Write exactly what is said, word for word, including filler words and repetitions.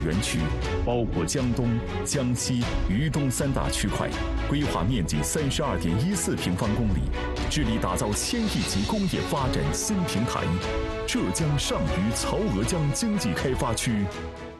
园区包括江东、江西、渝东三大区块，规划面积三十二点一四平方公里，致力打造千亿级工业发展新平台——浙江上虞曹娥江经济开发区。